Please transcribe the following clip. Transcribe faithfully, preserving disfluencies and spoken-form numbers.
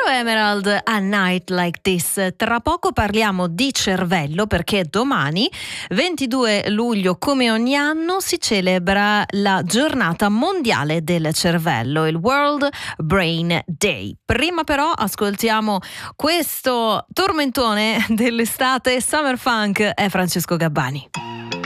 Emerald, A Night Like This. Tra poco parliamo di cervello, perché domani, ventidue luglio, come ogni anno, si celebra la giornata mondiale del cervello, il World Brain Day. Prima però ascoltiamo questo tormentone dell'estate, Summer Funk, è Francesco Gabbani.